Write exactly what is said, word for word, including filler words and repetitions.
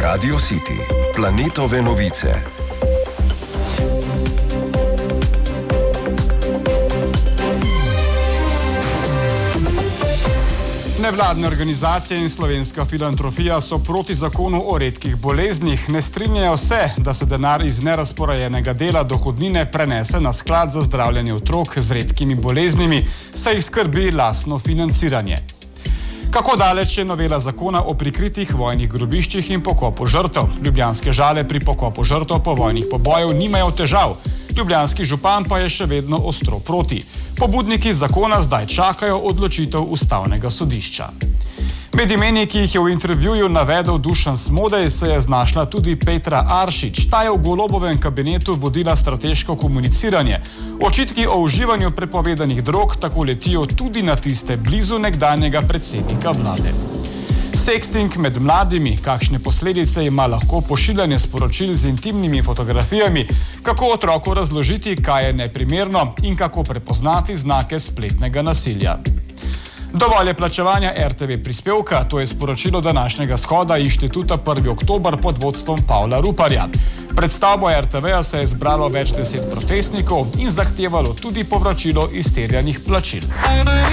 Radio City, planetove novice. Nevladne organizacije in slovenska filantropija so proti zakonu o redkih boleznih. Ne strinjajo se, da se denar iz nerazporejenega dela dohodnine prenese na sklad za zdravljenje otrok z redkimi boleznimi, saj jih skrbi lastno financiranje. Kako daleč je novela zakona o prikritih vojnih grobiščih in pokopu žrtev? Ljubljanske Žale pri pokopu žrtev povojnih pobojev nimajo težav. Ljubljanski župan pa je še vedno ostro proti. Pobudniki zakona zdaj čakajo odločitev ustavnega sodišča. Med imeni, ki jih je v intervjuju navedel Dušan Smodej, se je znašla tudi Petra Aršič. Ta je v Golobovem kabinetu vodila strateško komuniciranje. Očitki o uživanju prepovedanih drog tako letijo tudi na tiste blizu nekdanjega predsednika vlade. Sexting med mladimi, kakšne posledice ima lahko pošiljanje sporočil z intimnimi fotografijami, kako otroku razložiti, kaj je neprimerno in kako prepoznati znake spletnega nasilja. Dovolj je plačevanja er te ve prispevka, to je sporočilo današnjega shoda Inštituta prvi oktober pod vodstvom Pavla Ruparja. Pred stavbo er te veja se je zbralo več deset protestnikov in zahtevalo tudi povračilo izterjanih plačil.